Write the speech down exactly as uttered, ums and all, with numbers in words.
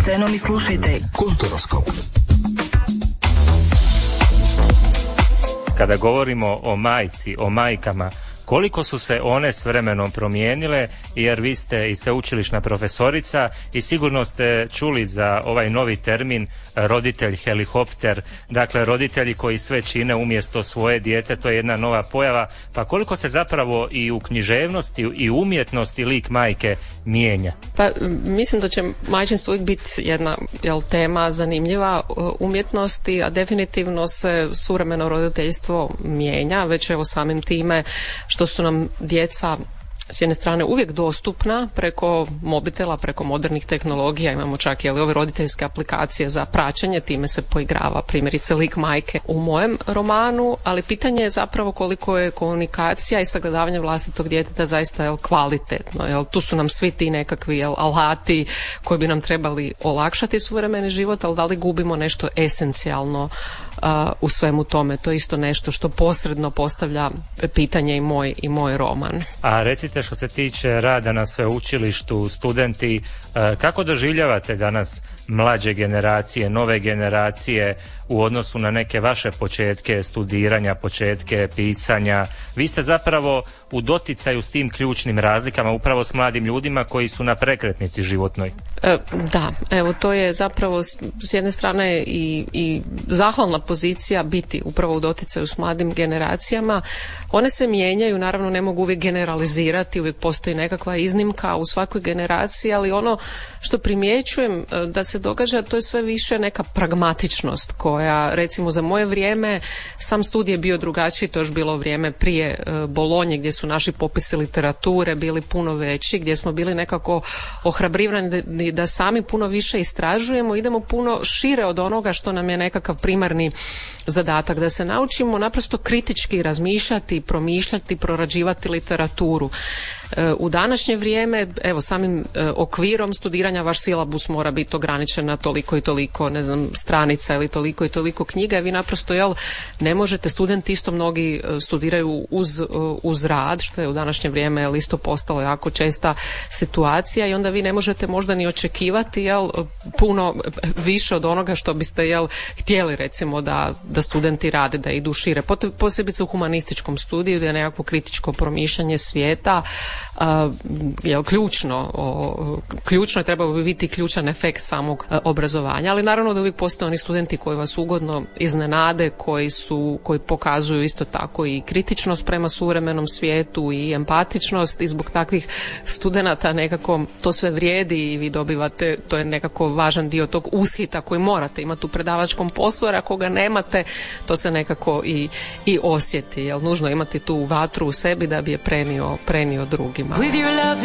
scenom i slušajte Kulturoskop. Kada govorimo o majci, o majkama, koliko su se one s vremenom promijenile, jer vi ste i sveučilišna profesorica i sigurno ste čuli za ovaj novi termin roditelj helikopter, dakle roditelji koji sve čine umjesto svoje djece, to je jedna nova pojava, pa koliko se zapravo i u književnosti i umjetnosti lik majke mijenja? Pa mislim da će majčinstvo uvijek biti jedna jel, tema zanimljiva umjetnosti, a definitivno se suvremeno roditeljstvo mijenja, već evo samim time što su nam djeca s jedne strane uvijek dostupna preko mobitela, preko modernih tehnologija, imamo čak i ove roditeljske aplikacije za praćenje, time se poigrava primjerice lik majke u mojem romanu, ali pitanje je zapravo koliko je komunikacija i sagledavanje vlastitog djeteta zaista jel, kvalitetno. Jel, tu su nam svi ti nekakvi jel, alati koji bi nam trebali olakšati suvremeni život, ali da li gubimo nešto esencijalno Uh, u svemu tome. To je isto nešto što posredno postavlja pitanje i moj, i moj roman. A recite, što se tiče rada na sveučilištu, studenti, uh, kako doživljavate danas mlađe generacije, nove generacije u odnosu na neke vaše početke studiranja, početke pisanja? Vi ste zapravo u doticaju s tim ključnim razlikama, upravo s mladim ljudima koji su na prekretnici životnoj. E, da, evo to je zapravo s, s jedne strane i, i zahvalna pozicija biti upravo u doticaju s mladim generacijama. One se mijenjaju, naravno ne mogu uvijek generalizirati, uvijek postoji nekakva iznimka u svakoj generaciji, ali ono što primjećujem da se događa, to je sve više neka pragmatičnost koja, recimo za moje vrijeme, sam studij je bio drugačiji, to je još bilo vrijeme prije Bolonje, gdje su naši popisi literature bili puno veći, gdje smo bili nekako ohrabrivani da sami puno više istražujemo, idemo puno šire od onoga što nam je nekakav primarni zadatak, da se naučimo naprosto kritički razmišljati, promišljati, prorađivati literaturu. U današnje vrijeme, evo samim okvirom studiranja vaš silabus mora biti ograničen na toliko i toliko, ne znam, stranica ili toliko i toliko knjiga, vi naprosto, jel, ne možete, studenti isto mnogi studiraju uz, uz rad, što je u današnje vrijeme, jel, isto postalo jako česta situacija i onda vi ne možete možda ni očekivati, jel, puno više od onoga što biste, jel, htjeli, recimo, da, da studenti rade, da idu šire, posebice u humanističkom studiju, da je nekakvo kritičko promišljanje svijeta, Uh, jel, ključno, o, ključno je trebao bi biti ključan efekt samog uh, obrazovanja, ali naravno da uvijek postoje oni studenti koji vas ugodno iznenade, koji su, koji pokazuju isto tako i kritičnost prema suvremenom svijetu i empatičnost i zbog takvih studenata nekako to sve vrijedi i vi dobivate, to je nekako važan dio tog ushita koji morate imati u predavačkom poslu, jer ako ga nemate, to se nekako i, i osjeti, jel, nužno imati tu vatru u sebi da bi je prenio, prenio drugima. With your love